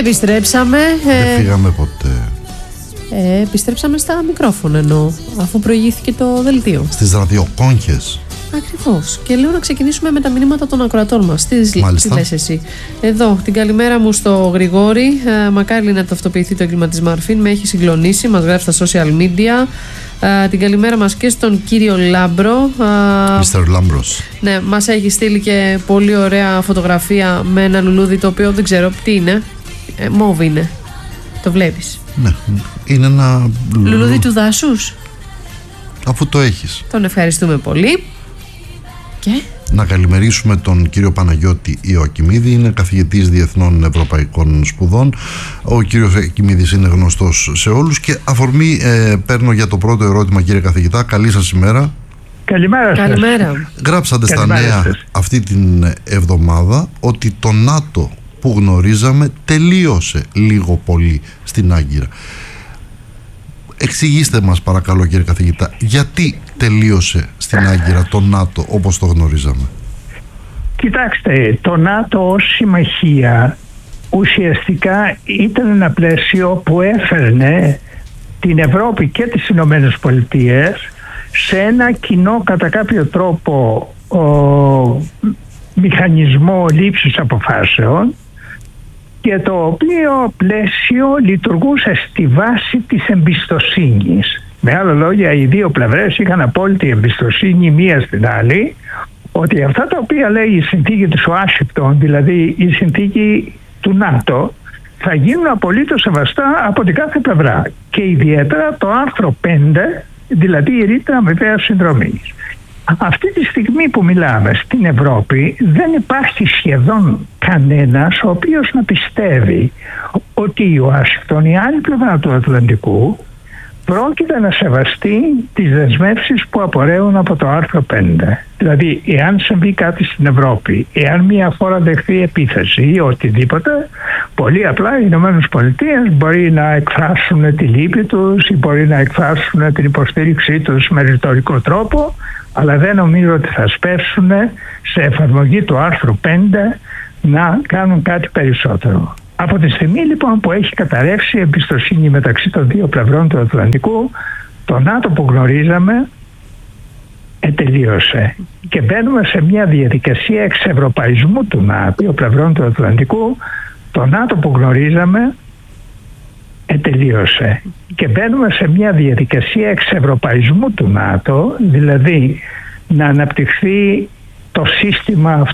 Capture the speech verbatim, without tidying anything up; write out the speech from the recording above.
Επιστρέψαμε. Δεν φύγαμε ποτέ. Ε, επιστρέψαμε στα μικρόφωνα εννοώ, αφού προηγήθηκε το δελτίο. Στις ραδιοκόγχες. Ακριβώς. Και λέω να ξεκινήσουμε με τα μηνύματα των ακροατών μας. Τι, τι λες εσύ? Εδώ, την καλημέρα μου στο Γρηγόρη. Ε, μακάρι να ταυτοποιηθεί το έγκλημα της Μαρφίν. Με έχει συγκλονίσει. Μας γράφει στα social media. Ε, την καλημέρα μας και στον κύριο Λάμπρο. Μίστερ Λάμπρος. Ναι, μας έχει στείλει και πολύ ωραία φωτογραφία με ένα λουλούδι το οποίο δεν ξέρω τι είναι. Ε, μόβ είναι. Το βλέπεις? Ναι, είναι ένα λουλούδι, λουλούδι του δάσους. Αφού το έχεις. Τον ευχαριστούμε πολύ. Και να καλημερίσουμε τον κύριο Παναγιώτη Ιωακιμίδη. Είναι καθηγητής διεθνών ευρωπαϊκών σπουδών. Ο κύριος Ιωακιμίδης είναι γνωστός σε όλους. Και αφορμή ε, παίρνω για το πρώτο ερώτημα, κύριε καθηγητά. Καλή σας ημέρα. Καλημέρα σας. Καλημέρα. Γράψατε Καλημέρα στα νέα σας. αυτή την εβδομάδα ότι το ΝΑΤΟ που γνωρίζαμε τελείωσε λίγο πολύ στην Άγκυρα. Εξηγήστε μας παρακαλώ, κύριε καθηγητά, γιατί τελείωσε στην Άγκυρα το ΝΑΤΟ όπως το γνωρίζαμε? Κοιτάξτε, το ΝΑΤΟ ως συμμαχία ουσιαστικά ήταν ένα πλαίσιο που έφερνε την Ευρώπη και τις Ηνωμένες Πολιτείες σε ένα κοινό κατά κάποιο τρόπο ο, μηχανισμό λήψης αποφάσεων, και το οποίο πλαίσιο λειτουργούσε στη βάση της εμπιστοσύνης. Με άλλα λόγια, οι δύο πλευρές είχαν απόλυτη εμπιστοσύνη μία στην άλλη ότι αυτά τα οποία λέει η συνθήκη της Ουάσιγκτον, δηλαδή η συνθήκη του ΝΑΤΟ, θα γίνουν απολύτως σεβαστά από την κάθε πλευρά, και ιδιαίτερα το άρθρο πέντε, δηλαδή η ρήτρα αμοιβαίας συνδρομής. Αυτή τη στιγμή που μιλάμε στην Ευρώπη δεν υπάρχει σχεδόν κανένας ο οποίος να πιστεύει ότι η Ουάσιγκτον, η άλλη πλευρά του Ατλαντικού, πρόκειται να σεβαστεί τις δεσμεύσεις που απορρέουν από το άρθρο πέντε. Δηλαδή, εάν συμβεί κάτι στην Ευρώπη, εάν μια χώρα δεχθεί επίθεση ή οτιδήποτε, πολύ απλά οι Ηνωμένες Πολιτείες μπορεί να εκφράσουν τη λύπη τους ή μπορεί να εκφράσουν την υποστήριξή τους με ρητορικό τρόπο, αλλά δεν νομίζω ότι θα σπεύσουν σε εφαρμογή του άρθρου πέντε να κάνουν κάτι περισσότερο. Από τη στιγμή λοιπόν που έχει καταρρεύσει η εμπιστοσύνη μεταξύ των δύο πλευρών του Ατλαντικού, το ΝΑΤΟ που γνωρίζαμε ετελείωσε. Και μπαίνουμε σε μια διαδικασία εξευρωπαϊσμού του ΝΑΤΟ, δύο πλευρών του Ατλαντικού. Το ΝΑΤΟ που γνωρίζαμε ετελείωσε. Και μπαίνουμε σε μια διαδικασία εξευρωπαϊσμού του ΝΑΤΟ, δηλαδή να αναπτυχθεί το σύστημα